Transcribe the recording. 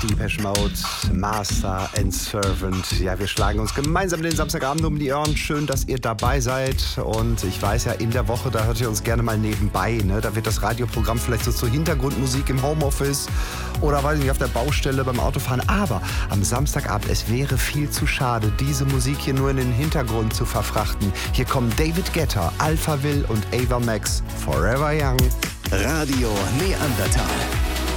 Depeche Mode, Master and Servant. Ja, wir schlagen uns gemeinsam den Samstagabend um die Ohren. Schön, dass ihr dabei seid. Und ich weiß ja, in der Woche, da hört ihr uns gerne mal nebenbei. Ne? Da wird das Radioprogramm vielleicht so zur Hintergrundmusik im Homeoffice oder, weiß ich nicht, auf der Baustelle beim Autofahren. Aber am Samstagabend, es wäre viel zu schade, diese Musik hier nur in den Hintergrund zu verfrachten. Hier kommen David Guetta, Alphaville und Ava Max, Forever Young. Radio Neandertal.